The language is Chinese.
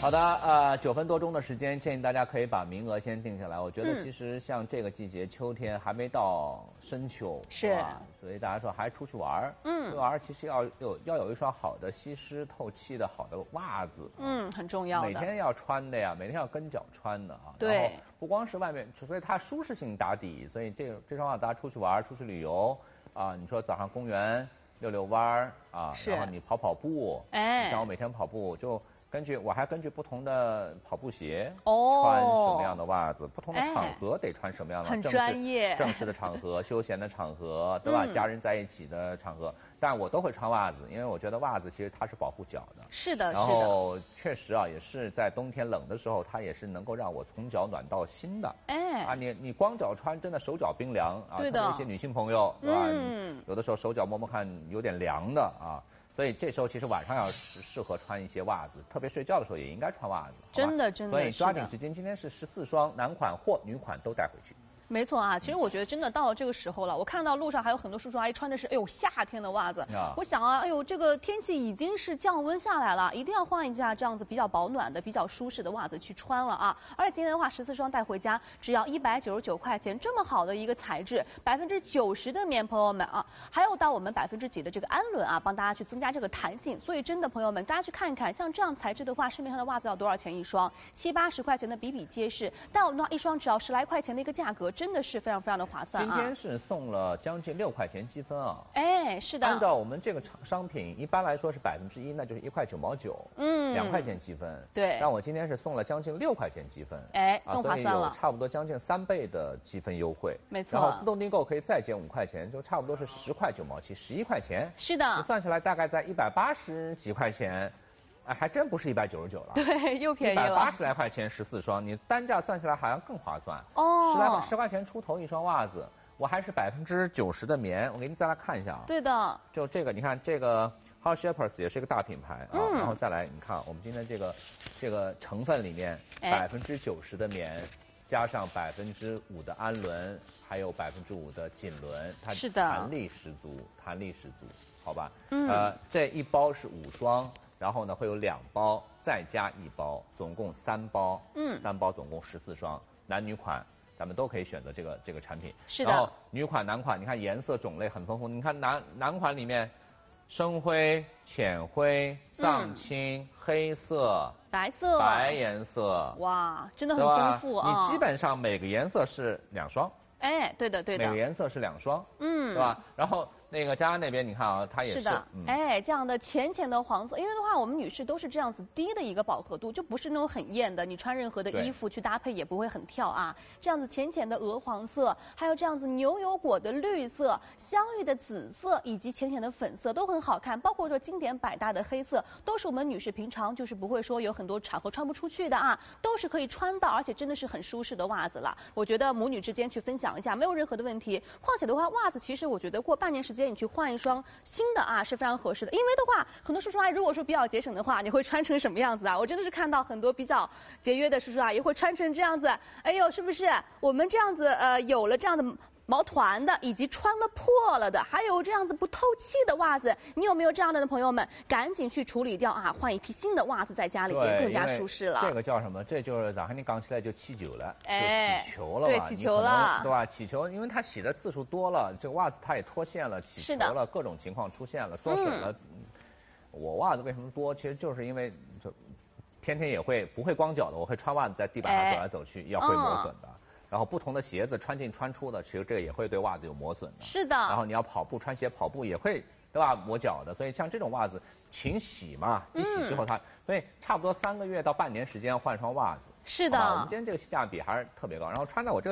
好的，9分多钟的时间，建议大家可以把名额先定下来。我觉得其实像这个季节，秋天还没到深秋，是吧？所以大家说还出去玩，出去玩其实要有一双好的吸湿透气的好的袜子， 很重要的。 每天要穿的呀，每天要跟脚穿的啊。 对。 然后不光是外面，所以它舒适性打底，所以这双袜子大家出去玩、出去旅游啊，你说早上公园溜溜弯儿啊，然后你跑跑步，像我每天跑步就。我还根据不同的跑步鞋穿什么样的袜子，不同的场合得穿什么样的， 很专业。 正式的场合、休闲的场合，对吧？家人在一起的场合，但我都会穿袜子，因为我觉得袜子其实它是保护脚的。 是的， 然后确实啊，也是在冬天冷的时候，它也是能够让我从脚暖到心的。你光脚穿真的手脚冰凉啊。对的。特别一些女性朋友，对吧？有的时候手脚摸摸看有点凉的啊。所以这时候其实晚上要适合穿一些袜子，特别睡觉的时候也应该穿袜子。 真的。 所以抓紧时间，今天是14双，男款或女款都带回去。 没错啊，其实我觉得真的到了这个时候了，我看到路上还有很多叔叔阿姨穿的是夏天的袜子。我想啊，这个天气已经是降温下来了，一定要换一下这样子比较保暖的、比较舒适的袜子去穿了啊。而且今天的话，14双带回家只要199块钱，这么好的一个材质，90%的棉，朋友们啊，还有到我们几%的这个氨纶啊，帮大家去增加这个弹性。所以真的朋友们，大家去看一看，像这样材质的话，市面上的袜子要多少钱一双？70、80块钱的比比皆是，但我们的话一双只要10来块钱的一个价格。真的是非常非常的划算啊！ 今天是送了将近6块钱积分啊！ 是的。 按照我们这个商品一般来说是1%，那就是1块9毛9，2块钱积分。 对。 但我今天是送了将近6块钱积分， 更划算了。 所以有差不多将近3倍的积分优惠。 没错。 然后自动订购可以再减5块钱，就差不多是10块9毛7，11块钱。 是的。 你算下来大概在180几块钱。还真不是199了， 对，又便宜了 ，180来块钱14双，你单价算下来好像更划算10块钱出头一双袜子，我还是90%的棉，我给你再来看一下啊。 对的， 就这个，你看这个 Hot Shepherds 也是一个大品牌啊，然后再来你看我们今天这个成分里面90%的棉，加上5%的氨纶，还有5%的锦纶，它弹力十足，好吧？这一包是5双。然后呢，会有2包，再加1包，总共3包。3包总共14双，男女款咱们都可以选择这个产品。 是的。 然后女款、男款，你看颜色种类很丰富。你看男款里面，深灰、浅灰、藏青、黑色、白颜色， 哇，真的很丰富啊！ 你基本上每个颜色是2双。 对的。 每个颜色是2双，对吧？然后那个佳佳那边你看啊，它也是的，这样的浅浅的黄色，因为的话我们女士都是这样子低的一个饱和度，就不是那种很艳的，你穿任何的衣服去搭配也不会很跳啊。这样子浅浅的鹅黄色，还有这样子牛油果的绿色、香芋的紫色，以及浅浅的粉色都很好看，包括说经典百搭的黑色，都是我们女士平常就是不会说有很多场合穿不出去的啊，都是可以穿到，而且真的是很舒适的袜子了。我觉得母女之间去分享一下没有任何的问题。况且的话，袜子其实我觉得过半年时间你去换一双新的啊是非常合适的。因为的话，很多叔叔阿姨如果说比较节省的话，你会穿成什么样子啊？我真的是看到很多比较节约的叔叔阿姨会穿成这样子。是不是我们这样子有了这样的毛团的，以及穿了破了的，还有这样子不透气的袜子，你有没有这样的朋友们？赶紧去处理掉啊，换一批新的袜子在家里边更加舒适了。 这个叫什么？这就是早上你刚起来就起球了，就起球了吧？ 对，起球了， 对吧？起球，因为它洗的次数多了，这个袜子它也脱线了，起球了，各种情况出现了，缩水了。我袜子为什么多？其实就是因为就天天也不会光脚的，我会穿袜子在地板上走来走去，要会磨损的。然后不同的鞋子穿进穿出的，其实这个也会对袜子有磨损的。 是的。 然后你要跑步穿鞋跑步也会，对吧？磨脚的。所以像这种袜子，勤洗嘛，一洗之后所以差不多3个月到半年时间换双袜子。 是的。 我们今天这个性价比还是特别高。然后穿在我这个